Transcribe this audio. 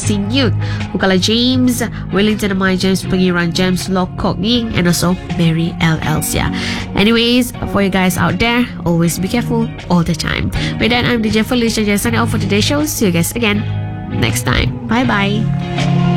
Austin Youth, Bukala James, Wellington Amai James Pengiran, James Lockcock Ying, and also Mary L. Elsia. Anyways, for you guys out there, always be careful all the time. With that, I'm DJ Felicia, just signing off for today's show. See you guys again next time. Bye bye.